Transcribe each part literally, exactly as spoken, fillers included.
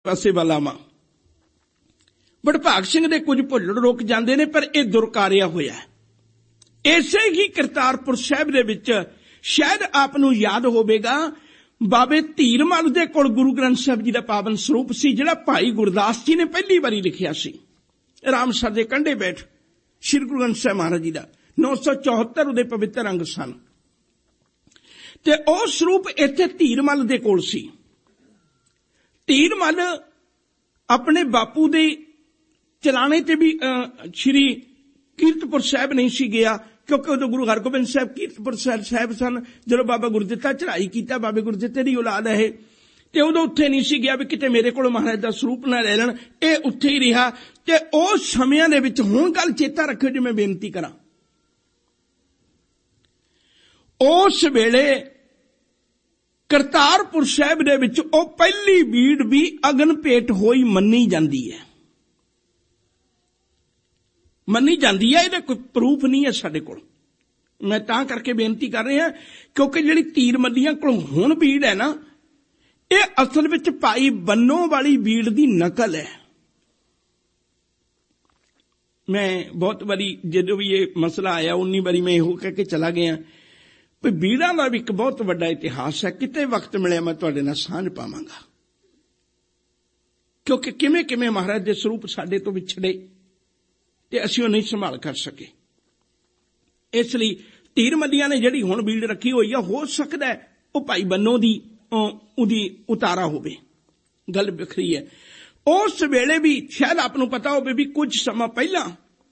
ਪਾਸੇ ਵੱਲ ਆਵਾਂ। ਵਡਭਾਗ ਸਿੰਘ ਦੇ ਕੁਝ ਭੁੱਲੜ ਰੁਕ ਜਾਂਦੇ ਨੇ, ਪਰ ਇਹ ਦੁਰਕਾਰਿਆ ਹੋਇਆ। ਇਸੇ ਹੀ ਕਰਤਾਰਪੁਰ ਸਾਹਿਬ ਦੇ ਵਿੱਚ ਸ਼ਾਇਦ ਆਪ ਨੂੰ ਯਾਦ ਹੋਵੇਗਾ, ਬਾਬੇ ਧੀਰਮਲ ਦੇ ਕੋਲ ਗੁਰੂ ਗ੍ਰੰਥ ਸਾਹਿਬ ਜੀ ਦਾ ਪਾਵਨ ਸਰੂਪ ਸੀ, ਜਿਹੜਾ ਭਾਈ ਗੁਰਦਾਸ ਜੀ ਨੇ ਪਹਿਲੀ ਵਾਰੀ ਲਿਖਿਆ ਸੀ। ਰਾਮਸਰ ਦੇ ਕੰਢੇ ਬੈਠ ਸ੍ਰੀ ਗੁਰੂ ਗ੍ਰੰਥ ਸਾਹਿਬ ਮਹਾਰਾਜ ਜੀ ਦਾ ਨੌ ਸੌ ਚੌਹੱਤਰ ਉਹਦੇ ਪਵਿੱਤਰ ਅੰਗ ਸਨ, ਤੇ ਉਹ ਸਰੂਪ ਇੱਥੇ ਧੀਰਮਲ ਦੇ ਕੋਲ ਸੀ। ਧੀਰਮਲ ਆਪਣੇ ਬਾਪੂ ਦੇ ਚਲਾਣੇ ਤੇ ਵੀ ਸ੍ਰੀ ਕੀਰਤਪੁਰ ਸਾਹਿਬ ਨਹੀਂ ਸੀ ਗਿਆ, ਕਿਉਂਕਿ ਉਦੋਂ ਗੁਰੂ ਹਰਗੋਬਿੰਦ ਸਾਹਿਬ ਕੀਰਤਪੁਰ ਸਾਹਿਬ ਸਨ। ਜਦੋਂ ਬਾਬਾ ਗੁਰਦਿੱਤਾ ਚੜ੍ਹਾਈ ਕੀਤਾ, ਬਾਬੇ ਗੁਰਦਿੱਤੇ ਦੀ ਔਲਾਦ ਹੈ, ਤੇ ਉਦੋਂ ਉੱਥੇ ਨਹੀਂ ਸੀ ਗਿਆ ਵੀ ਕਿਤੇ ਮੇਰੇ ਕੋਲ ਮਹਾਰਾਜ ਦਾ ਸਰੂਪ ਨਾ ਲੈ ਲੈਣ। ਇਹ ਉੱਥੇ ਹੀ ਰਿਹਾ। ਤੇ ਉਸ ਸਮਿਆਂ ਦੇ ਵਿੱਚ, ਹੁਣ ਗੱਲ ਚੇਤਾ ਰੱਖਿਓ ਜੇ ਮੈਂ ਬੇਨਤੀ ਕਰਾਂ, ਉਸ ਵੇਲੇ ਕਰਤਾਰਪੁਰ ਸਾਹਿਬ ਦੇ ਵਿੱਚ ਉਹ ਪਹਿਲੀ ਬੀੜ ਵੀ ਅਗਨ ਭੇਟ ਹੋਈ ਮੰਨੀ ਜਾਂਦੀ ਹੈ। ਮੰਨੀ ਜਾਂਦੀ ਹੈ, ਇਹਦਾ ਕੋਈ ਪ੍ਰੂਫ ਨਹੀਂ ਹੈ ਸਾਡੇ ਕੋਲ। ਮੈਂ ਤਾਂ ਕਰਕੇ ਬੇਨਤੀ ਕਰ ਰਿਹਾ, ਕਿਉਂਕਿ ਜਿਹੜੀ ਧੀਰਮੱਲੀਆਂ ਕੋਲ ਹੁਣ ਬੀੜ ਹੈ ਨਾ, ਇਹ ਅਸਲ ਵਿੱਚ ਭਾਈ ਬੰਨੋ ਵਾਲੀ ਬੀੜ ਦੀ ਨਕਲ ਹੈ। ਮੈਂ ਬਹੁਤ ਵਾਰੀ ਜਦੋਂ ਵੀ ਇਹ ਮਸਲਾ ਆਇਆ, ਉਨੀ ਵਾਰੀ ਮੈਂ ਇਹੋ ਕਹਿ ਕੇ ਚਲਾ ਗਿਆ ਵੀ ਬੀੜਾਂ ਦਾ ਵੀ ਇੱਕ ਬਹੁਤ ਵੱਡਾ ਇਤਿਹਾਸ ਹੈ। ਕਿਤੇ ਵਕਤ ਮਿਲਿਆ ਮੈਂ ਤੁਹਾਡੇ ਨਾਲ ਸਾਂਝ ਪਾਵਾਂਗਾ, ਕਿਉਂਕਿ ਕਿਵੇਂ ਕਿਵੇਂ ਮਹਾਰਾਜ ਦੇ ਸਰੂਪ ਸਾਡੇ ਤੋਂ ਵਿਛੜੇ ਤੇ ਅਸੀਂ ਉਹ ਨਹੀਂ ਸੰਭਾਲ ਕਰ ਸਕੇ। ਇਸ ਲਈ ਧੀਰਮੱਲੀਆਂ ਨੇ ਜਿਹੜੀ ਹੁਣ ਬੀੜ ਰੱਖੀ ਹੋਈ ਆ, ਹੋ ਸਕਦਾ ਉਹ ਭਾਈ ਬੰਨੋ ਦੀ ਉਹਦੀ ਉਤਾਰਾ ਹੋਵੇ, ਗੱਲ ਵੱਖਰੀ ਹੈ। ਉਸ ਵੇਲੇ ਵੀ ਸ਼ਾਇਦ ਆਪ ਨੂੰ ਪਤਾ ਹੋਵੇ ਵੀ ਕੁਝ ਸਮਾਂ ਪਹਿਲਾਂ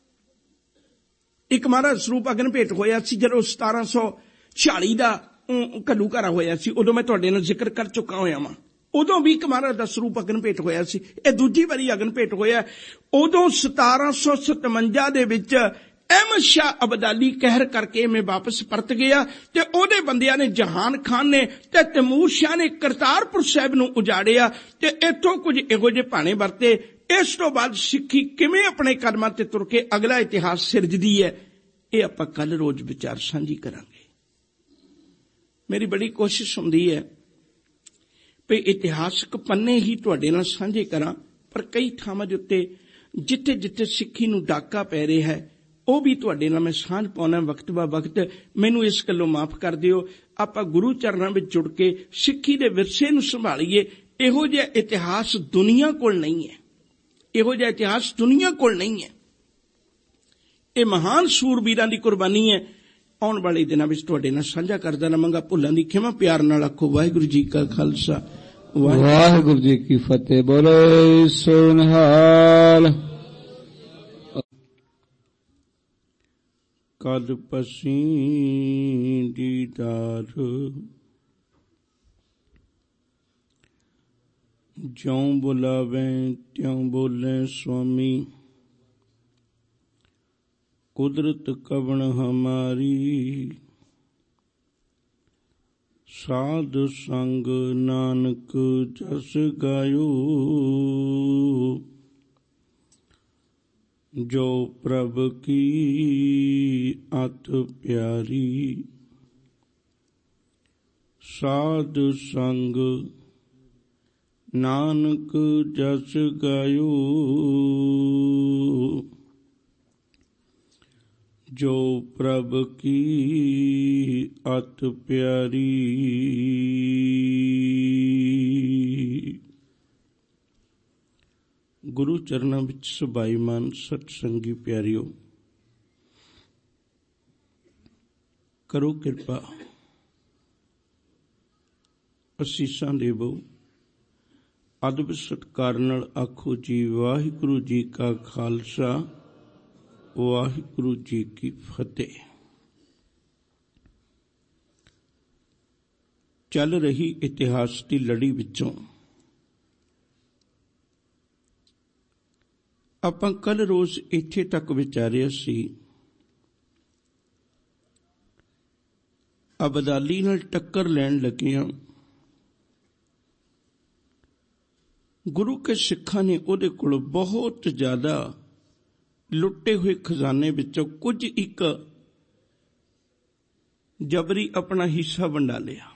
ਇੱਕ ਮਹਾਰਾਜ ਸਰੂਪ ਅਗਨ ਭੇਟ ਹੋਇਆ ਸੀ, ਜਦੋਂ ਸਤਾਰਾਂ ਸੌ ਛਿਆਲੀ ਦਾ ਘੱਲੂਘਾਰਾ ਹੋਇਆ ਸੀ। ਉਦੋਂ ਮੈਂ ਤੁਹਾਡੇ ਨਾਲ ਜ਼ਿਕਰ ਕਰ ਚੁੱਕਾ ਹੋਇਆ ਵਾਂ। ਉਦੋਂ ਵੀ ਇੱਕ ਮਹਾਰਾਜ ਦਾ ਸਰੂਪ ਅਗਨ ਭੇਟ ਹੋਇਆ ਸੀ। ਇਹ ਦੂਜੀ ਵਾਰੀ ਅਗਨ ਭੇਟ ਹੋਇਆ। ਉਦੋਂ ਸਤਾਰਾਂ ਸੌ ਸਤਵੰਜਾ ਦੇ ਵਿੱਚ ਅਹਿਮਦ ਸ਼ਾਹ ਅਬਦਾਲੀ ਕਹਿਰ ਕਰਕੇ ਮੈਂ ਵਾਪਸ ਪਰਤ ਗਿਆ, ਤੇ ਉਹਦੇ ਬੰਦਿਆਂ ਨੇ, ਜਹਾਨ ਖਾਨ ਨੇ ਤੇ ਤੈਮੂਰ ਸ਼ਾਹ ਨੇ ਕਰਤਾਰਪੁਰ ਸਾਹਿਬ ਨੂੰ ਉਜਾੜਿਆ, ਤੇ ਇੱਥੋਂ ਕੁਝ ਇਹੋ ਜਿਹੇ ਭਾਣੇ ਵਰਤੇ। ਇਸ ਤੋਂ ਬਾਅਦ ਸਿੱਖੀ ਕਿਵੇਂ ਆਪਣੇ ਕਦਮਾਂ ਤੇ ਤੁਰ ਕੇ ਅਗਲਾ ਇਤਿਹਾਸ ਸਿਰਜਦੀ ਹੈ, ਇਹ ਆਪਾਂ ਕੱਲ ਰੋਜ਼ ਵਿਚਾਰ ਸਾਂਝੀ ਕਰਾਂਗੇ। ਮੇਰੀ ਬੜੀ ਕੋਸ਼ਿਸ਼ ਹੁੰਦੀ ਹੈ ਵੀ ਇਤਿਹਾਸਕ ਪੰਨੇ ਹੀ ਤੁਹਾਡੇ ਨਾਲ ਸਾਂਝੇ ਕਰਾਂ, ਪਰ ਕਈ ਥਾਵਾਂ ਦੇ ਉੱਤੇ ਜਿੱਥੇ ਜਿੱਥੇ ਸਿੱਖੀ ਨੂੰ ਡਾਕਾ ਪੈ ਰਿਹਾ ਹੈ, ਉਹ ਵੀ ਤੁਹਾਡੇ ਨਾਲ ਮੈਂ ਸਾਂਝ ਪਾਉਣਾ ਵਕਤ ਬਾ ਵਕਤ। ਮੈਨੂੰ ਇਸ ਗੱਲੋਂ ਮਾਫ ਕਰ ਦਿਓ। ਆਪਾਂ ਗੁਰੂ ਚਰਨਾਂ ਵਿੱਚ ਜੁੜ ਕੇ ਸਿੱਖੀ ਦੇ ਵਿਰਸੇ ਨੂੰ ਸੰਭਾਲੀਏ। ਇਹੋ ਜਿਹਾ ਇਤਿਹਾਸ ਦੁਨੀਆ ਕੋਲ ਨਹੀਂ ਹੈ, ਇਹੋ ਜਿਹਾ ਇਤਿਹਾਸ ਦੁਨੀਆ ਕੋਲ ਨਹੀਂ ਹੈ। ਇਹ ਮਹਾਨ ਸੂਰਬੀਰਾਂ ਦੀ ਕੁਰਬਾਨੀ ਹੈ। ਆਉਣ ਵਾਲੇ ਦਿਨਾਂ ਵਿੱਚ ਤੁਹਾਡੇ ਨਾਲ ਸਾਂਝਾ ਕਰਦਾ ਰਹਾਂਗਾ। ਭੁੱਲਾਂ ਦੀ ਖਿਮਾ, ਪਿਆਰ ਨਾਲ ਆਖੋ ਵਾਹਿਗੁਰੂ ਜੀ ਕਾ ਖਾਲਸਾ, ਵਾਹਿਗੁਰੂ ਜੀ ਕੀ ਫਤਿਹ। ਬੋਲੇ ਸੋ ਨਿਹਾਲ। ਕਦ ਪਸੀਂ ਦੀਦਾਰ, ਜਿਉਂ ਬੁਲਾਵੇਂ ਤਿਉਂ ਬੋਲੇ ਸੁਆਮੀ। ਕੁਦਰਤ ਕਵਣ ਹਮਾਰੀ, ਸਾਧ ਸੰਗ ਨਾਨਕ ਜਸ ਗਾਇਓ। ਜੋ ਪ੍ਰਭ ਕੀ ਅਤ ਪਿਆਰੀ, ਸਾਧ ਸੰਗ ਨਾਨਕ ਜਸ ਗਾਇਓ। ਜੋ ਪ੍ਰਭ ਕੀ ਅਤ ਪਿਆਰੀ। ਗੁਰੂ ਚਰਨਾਂ ਵਿੱਚ ਸੁਭਾਈਮਾਨ ਸਤ ਸੰਗੀ ਪਿਆਰਿਓ, ਕਰੋ ਕਿਰਪਾ, ਅਸੀਸਾਂ ਦੇਵੋ। ਅਦਬ ਸਤਿਕਾਰ ਨਾਲ ਆਖੋ ਜੀ ਵਾਹਿਗੁਰੂ ਜੀ ਕਾ ਖਾਲਸਾ, ਵਾਹਿਗੁਰੂ ਜੀ ਕੀ ਫਤਿਹ। ਚੱਲ ਰਹੀ ਇਤਿਹਾਸ ਦੀ ਲੜੀ ਵਿੱਚੋਂ ਆਪਾਂ ਕੱਲ ਰੋਜ਼ ਇੱਥੇ ਤੱਕ ਵਿਚਾਰਿਆ ਸੀ, ਅਬਦਾਲੀ ਨਾਲ ਟੱਕਰ ਲੈਣ ਲੱਗਿਆਂ ਗੁਰੂ ਕੇ ਸਿੱਖਾਂ ਨੇ ਉਹਦੇ ਕੋਲ ਬਹੁਤ ਜ਼ਿਆਦਾ ਲੁੱਟੇ ਹੋਏ ਖਜ਼ਾਨੇ ਵਿੱਚੋਂ ਕੁਝ ਇੱਕ ਜਬਰੀ ਆਪਣਾ ਹਿੱਸਾ ਵੰਡਾ ਲਿਆ।